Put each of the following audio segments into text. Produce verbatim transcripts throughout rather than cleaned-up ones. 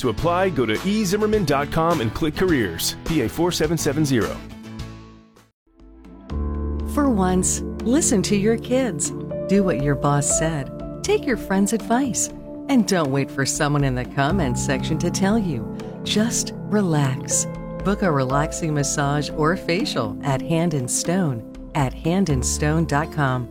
To apply, go to e zimmerman dot com and click Careers. P A four seven seven zero. For once, listen to your kids. Do what your boss said. Take your friend's advice. And don't wait for someone in the comments section to tell you. Just relax. Book a relaxing massage or facial at Hand and Stone at hand and stone dot com.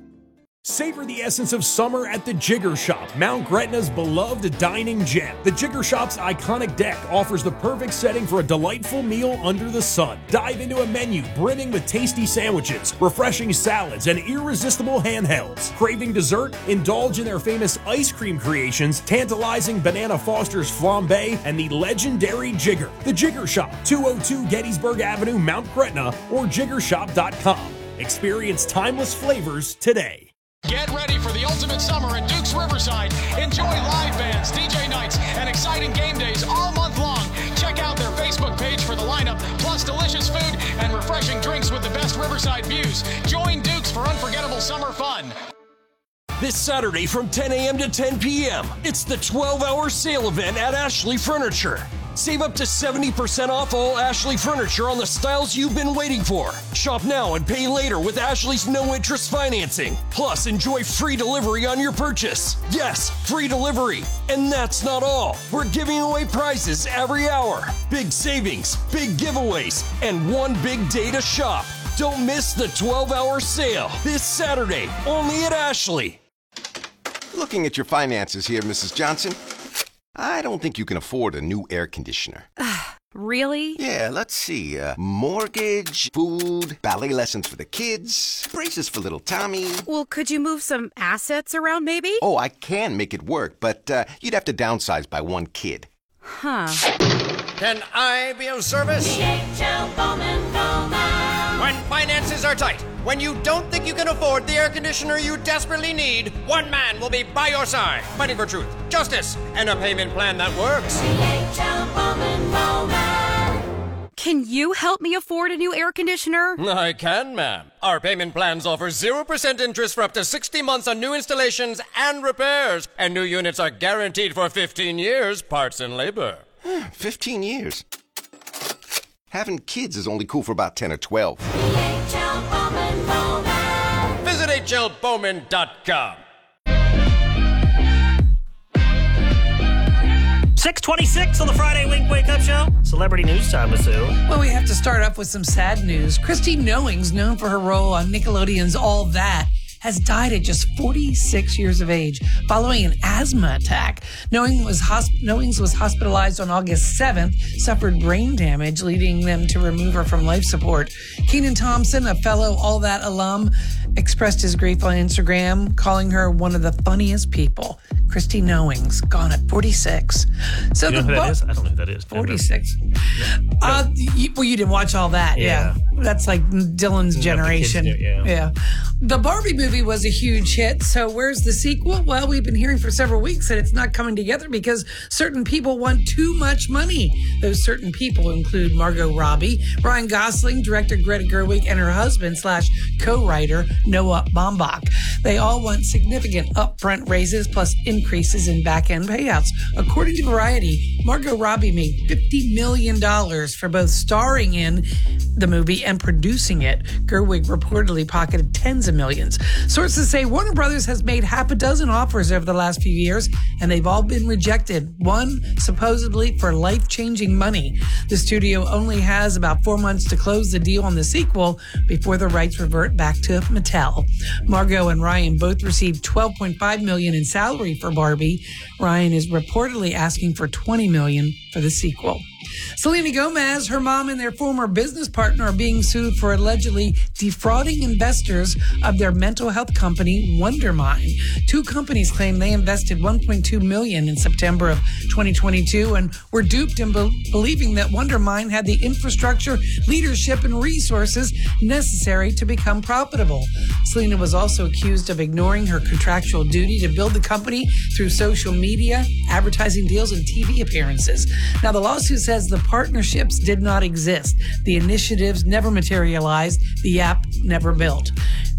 Savor the essence of summer at the Jigger Shop, Mount Gretna's beloved dining gem. The Jigger Shop's iconic deck offers the perfect setting for a delightful meal under the sun. Dive into a menu brimming with tasty sandwiches, refreshing salads, and irresistible handhelds. Craving dessert? Indulge in their famous ice cream creations, tantalizing Banana Foster's flambe, and the legendary Jigger. The Jigger Shop, two oh two Gettysburg Avenue, Mount Gretna, or jigger shop dot com. Experience timeless flavors today. Get ready for the ultimate summer at Duke's Riverside. Enjoy live bands, D J nights, and exciting game days all month long. Check out their Facebook page for the lineup, plus delicious food and refreshing drinks with the best Riverside views. Join Duke's for unforgettable summer fun. This Saturday from ten a.m. to ten p.m., it's the twelve-hour sale event at Ashley Furniture. Save up to seventy percent off all Ashley Furniture on the styles you've been waiting for. Shop now and pay later with Ashley's no-interest financing. Plus, enjoy free delivery on your purchase. Yes, free delivery. And that's not all. We're giving away prizes every hour. Big savings, big giveaways, and one big day to shop. Don't miss the twelve-hour sale this Saturday, only at Ashley. Looking at your finances here, Missus Johnson, I don't think you can afford a new air conditioner. Really? Yeah, let's see. Uh, mortgage, food, ballet lessons for the kids, braces for little Tommy. Well, could you move some assets around maybe? Oh, I can make it work, but uh, you'd have to downsize by one kid. Huh. Can I be of service? D H L Bowman Bowman. When finances are tight, when you don't think you can afford the air conditioner you desperately need, one man will be by your side, fighting for truth, justice, and a payment plan that works. D H L Bowman Bowman. Can you help me afford a new air conditioner? I can, ma'am. Our payment plans offer zero percent interest for up to sixty months on new installations and repairs. And new units are guaranteed for fifteen years, parts and labor. fifteen years? Having kids is only cool for about ten or twelve. D H L Bowman Bowman. Visit H L Bowman dot com. six twenty-six on the Friday Wink Wake Up Show. Celebrity news time with Sue. Well, we have to start off with some sad news. Christy Knowings, known for her role on Nickelodeon's All That, has died at just forty-six years of age following an asthma attack. Knowings was, hosp- Knowings was hospitalized on August seventh, suffered brain damage, leading them to remove her from life support. Kenan Thompson, a fellow All That alum, expressed his grief on Instagram, calling her one of the funniest people. Christy Knowings, gone at forty-six. So you know the who that bo- is? I don't know who that is. forty-six. Yeah. Uh, you, well, you didn't watch All That, yeah. yeah. That's like Dylan's generation. The yeah. yeah. The Barbie movie was a huge hit, so where's the sequel? Well, we've been hearing for several weeks that it's not coming together because certain people want too much money. Those certain people include Margot Robbie, Ryan Gosling, director Greta Gerwig, and her husband slash co-writer Noah Baumbach. They all want significant upfront raises plus increases in back-end payouts. According to Variety, Margot Robbie made fifty million dollars for both starring in the movie and producing it. Gerwig reportedly pocketed tens of millions. Sources say Warner Brothers has made half a dozen offers over the last few years, and they've all been rejected, one supposedly for life-changing money. The studio only has about four months to close the deal on the sequel before the rights revert back to Mattel. Margot and Ryan both received twelve point five million dollars in salary for Barbie. Ryan is reportedly asking for twenty million dollars for the sequel. Selena Gomez, her mom, and their former business partner are being sued for allegedly defrauding investors of their mental health company, Wondermind. Two companies claim they invested one point two million dollars in September of twenty twenty-two and were duped in be- believing that Wondermind had the infrastructure, leadership, and resources necessary to become profitable. Selena was also accused of ignoring her contractual duty to build the company through social media, advertising deals, and T V appearances. Now, the lawsuit says the partnerships did not exist. The initiatives never materialized. The app never built.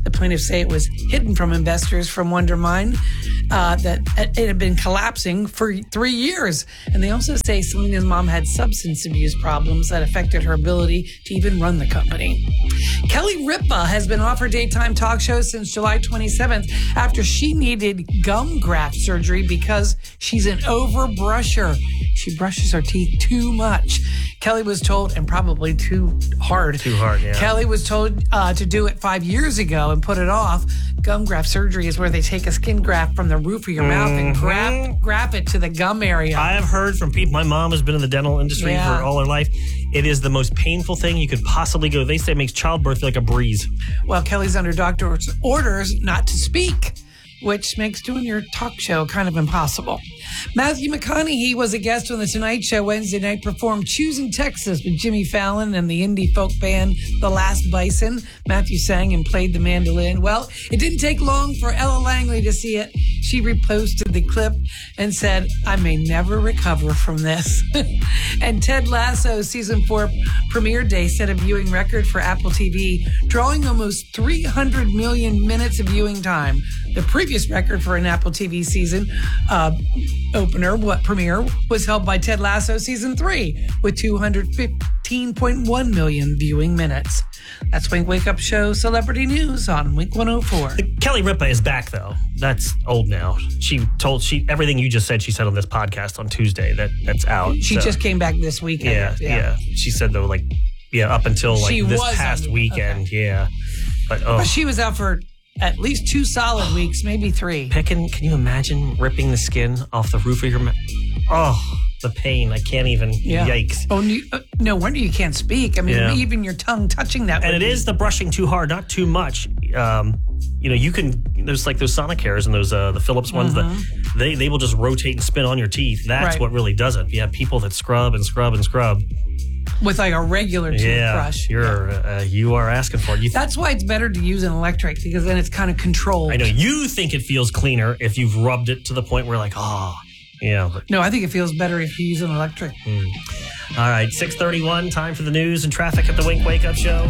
The plaintiffs say it was hidden from investors from Wondermind, uh, that it had been collapsing for three years. And they also say Selena's mom had substance abuse problems that affected her ability to even run the company. Kelly Ripa has been off her daytime talk show since July twenty-seventh after she needed gum graft surgery because she's an overbrusher. She brushes her teeth too much. Kelly was told, and probably too hard. Too hard, yeah. Kelly was told uh, to do it five years ago and put it off. Gum graft surgery is where they take a skin graft from the roof of your mm-hmm. mouth and grab, grab it to the gum area. I have heard from people. My mom has been in the dental industry yeah. for all her life. It is the most painful thing you could possibly go. They say it makes childbirth feel like a breeze. Well, Kelly's under doctor's orders not to speak, which makes doing your talk show kind of impossible. Matthew McConaughey was a guest on The Tonight Show Wednesday night, performed Choosing Texas with Jimmy Fallon and the indie folk band The Last Bison. Matthew sang and played the mandolin. Well, it didn't take long for Ella Langley to see it. She reposted the clip and said, I may never recover from this. And Ted Lasso season four premiere day set a viewing record for Apple T V, drawing almost three hundred million minutes of viewing time. The previous record for an Apple T V season uh, opener, what premiere, was held by Ted Lasso season three with two hundred fifteen point one million viewing minutes. That's Wink Wake Up Show Celebrity News on Wink one oh four. Kelly Ripa is back, though. That's old now. She told she everything you just said. She said on this podcast on Tuesday that that's out. She so. just came back this weekend. Yeah, yeah, yeah. She said though, like, yeah, up until like she this was past under, weekend, okay. yeah. But oh, but she was out for at least two solid weeks, maybe three. Picking, can you imagine ripping the skin off the roof of your mouth? Oh, the pain. I can't even. Yeah. Yikes. Oh, no wonder you can't speak. I mean, yeah. even your tongue touching that. And it be... is the brushing too hard, not too much. Um, you know, you can, there's like those Sonicare and those, uh, the Philips ones mm-hmm. that they, they will just rotate and spin on your teeth. That's right. what really does it. You have people that scrub and scrub and scrub. With like a regular toothbrush. Yeah, you're, yeah. Uh, you are asking for it. You th- That's why it's better to use an electric, because then it's kind of controlled. I know. You think it feels cleaner if you've rubbed it to the point where like, oh, yeah. But, no, I think it feels better if you use an electric. Mm. All right, six thirty-one, time for the news and traffic at the Wink Wake Up Show.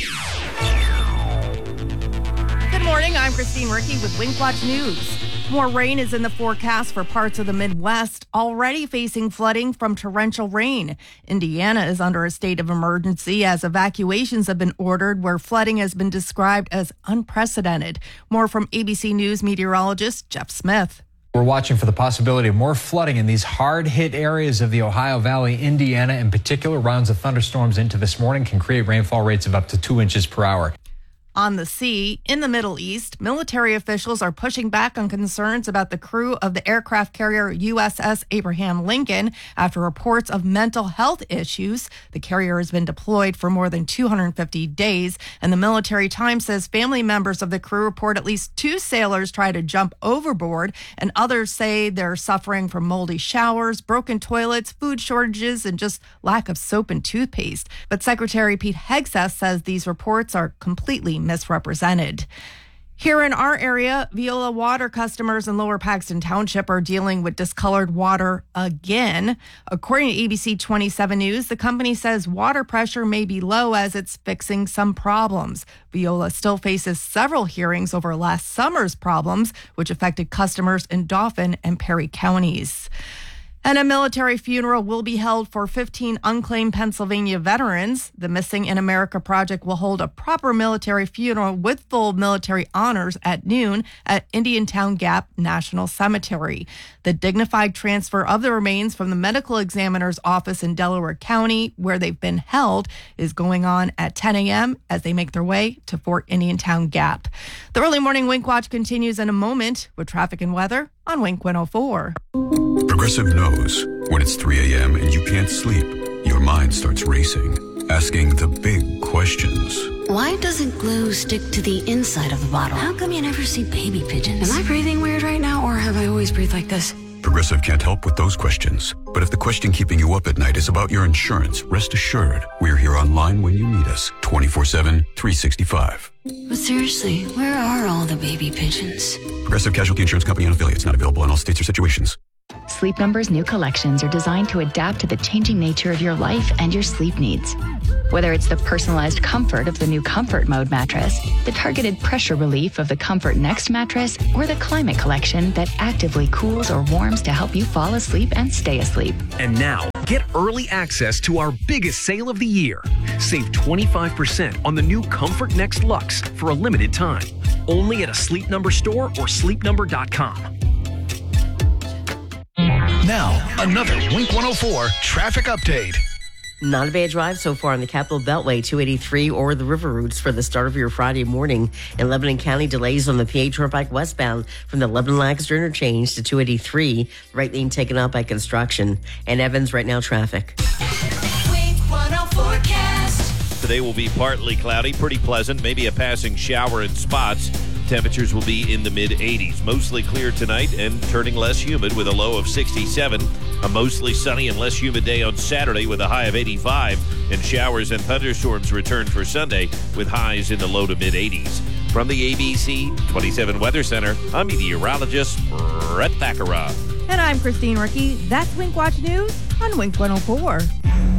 Good morning, I'm Christine Ricky with Wink Watch News. More rain is in the forecast for parts of the Midwest, already facing flooding from torrential rain. Indiana is under a state of emergency as evacuations have been ordered where flooding has been described as unprecedented. More from A B C News meteorologist Jeff Smith. We're watching for the possibility of more flooding in these hard-hit areas of the Ohio Valley. Indiana, in particular, rounds of thunderstorms into this morning can create rainfall rates of up to two inches per hour. On the sea, in the Middle East, military officials are pushing back on concerns about the crew of the aircraft carrier U S S Abraham Lincoln after reports of mental health issues. The carrier has been deployed for more than two hundred fifty days, and the Military Times says family members of the crew report at least two sailors try to jump overboard, and others say they're suffering from moldy showers, broken toilets, food shortages, and just lack of soap and toothpaste. But Secretary Pete Hegseth says these reports are completely misrepresented. Here in our area, Veolia water customers in Lower Paxton Township are dealing with discolored water again. According to A B C twenty-seven News, the company says water pressure may be low as it's fixing some problems. Veolia still faces several hearings over last summer's problems, which affected customers in Dauphin and Perry counties. And a military funeral will be held for fifteen unclaimed Pennsylvania veterans. The Missing in America Project will hold a proper military funeral with full military honors at noon at Indiantown Gap National Cemetery. The dignified transfer of the remains from the medical examiner's office in Delaware County, where they've been held, is going on at ten a.m. as they make their way to Fort Indiantown Gap. The early morning Wink Watch continues in a moment with traffic and weather on Wink one oh four. Progressive knows when it's three a.m. and you can't sleep, your mind starts racing, asking the big questions. Why doesn't glue stick to the inside of the bottle? How come you never see baby pigeons? Am I breathing weird right now, or have I always breathed like this? Progressive can't help with those questions. But if the question keeping you up at night is about your insurance, rest assured, we're here online when you need us, twenty-four seven, three sixty-five. But seriously, where are all the baby pigeons? Progressive Casualty Insurance Company and affiliates, not available in all states or situations. Sleep Number's new collections are designed to adapt to the changing nature of your life and your sleep needs. Whether it's the personalized comfort of the new Comfort Mode mattress, the targeted pressure relief of the Comfort Next mattress, or the Climate Collection that actively cools or warms to help you fall asleep and stay asleep. And now, get early access to our biggest sale of the year. Save twenty-five percent on the new Comfort Next Luxe for a limited time. Only at a Sleep Number store or sleep number dot com. Now, another Wink one oh four traffic update. Not a bad drive so far on the Capital Beltway, two eighty-three or the river routes for the start of your Friday morning. In Lebanon County, delays on the P A Turnpike westbound from the Lebanon-Lancaster interchange to two eighty-three. Right lane taken out by construction. And Evans, right now, traffic. Wink one oh forecast. Today will be partly cloudy, pretty pleasant, maybe a passing shower in spots. Temperatures will be in the mid eighties. Mostly clear tonight and turning less humid with a low of sixty-seven. A mostly sunny and less humid day on Saturday with a high of eighty-five. And showers and thunderstorms return for Sunday with highs in the low to mid eighties. From the A B C twenty-seven Weather Center, I'm meteorologist Brett Thakara. And I'm Christine Ricky. That's Wink Watch News on Wink one oh four.